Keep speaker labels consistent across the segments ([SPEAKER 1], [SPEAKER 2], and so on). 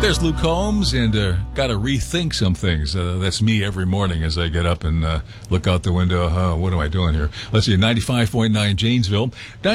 [SPEAKER 1] there's Luke Combs, and got to rethink some things. That's me every morning as I get up and look out the window. What am I doing here? Let's see, 95.9 Janesville,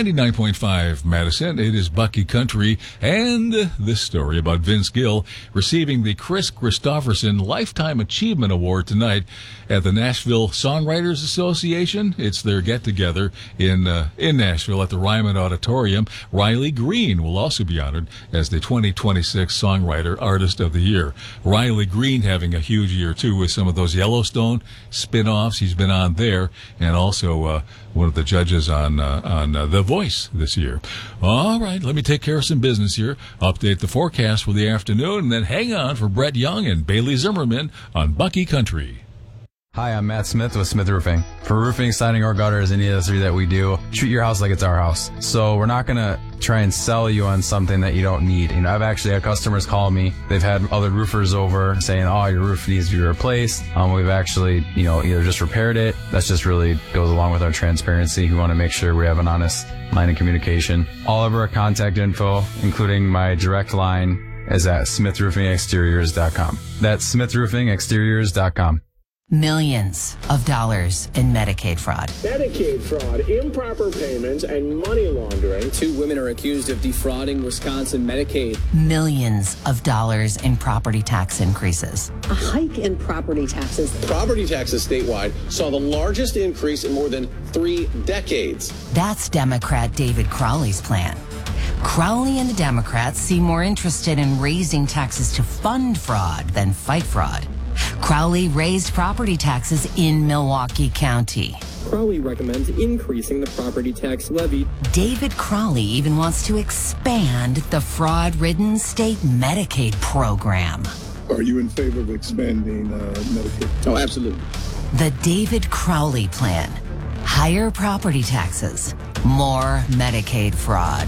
[SPEAKER 1] 99.5 Madison. It is Bucky Country, and this story about Vince Gill receiving the Chris Christopherson Lifetime Achievement Award tonight at the Nashville Songwriters Association. It's their get-together in Nashville at the Ryman Auditorium. Riley Green will also be honored as the 2026 Songwriter Artist of the Year. Riley Green having a huge year, too, with some of those Yellowstone spin-offs. He's been on there, and also one of the judges on The Voice this year. All right, let me take care of some business here, update the forecast for the afternoon, and then hang on for Brett Young and Bailey Zimmerman on Bucky Country.
[SPEAKER 2] Hi, I'm Matt Smith with Smith Roofing. For roofing, siding, or gutters, any of the three that we do, treat your house like it's our house. So we're not going to try and sell you on something that you don't need. I've actually had customers call me. They've had other roofers over saying, oh, your roof needs to be replaced. We've actually, either just repaired it. That just really goes along with our transparency. We want to make sure we have an honest line of communication. All of our contact info, including my direct line, is at smithroofingexteriors.com. That's smithroofingexteriors.com.
[SPEAKER 3] Millions of dollars in Medicaid fraud.
[SPEAKER 4] Medicaid fraud, improper payments, and money laundering.
[SPEAKER 5] 2 women are accused of defrauding Wisconsin Medicaid.
[SPEAKER 3] Millions of dollars in property tax increases.
[SPEAKER 6] A hike in property taxes.
[SPEAKER 7] Property taxes statewide saw the largest increase in more than 3 decades.
[SPEAKER 3] That's Democrat David Crowley's plan. Crowley and the Democrats seem more interested in raising taxes to fund fraud than fight fraud. Crowley raised property taxes in Milwaukee County.
[SPEAKER 5] Crowley recommends increasing the property tax levy.
[SPEAKER 3] David Crowley even wants to expand the fraud-ridden state Medicaid program.
[SPEAKER 8] Are you in favor of expanding Medicaid?
[SPEAKER 5] Oh, absolutely.
[SPEAKER 3] The David Crowley plan. Higher property taxes, more Medicaid fraud.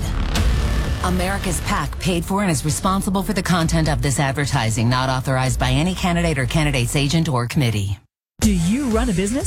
[SPEAKER 3] America's PAC paid for and is responsible for the content of this advertising, not authorized by any candidate or candidate's agent or committee.
[SPEAKER 9] Do you run a business?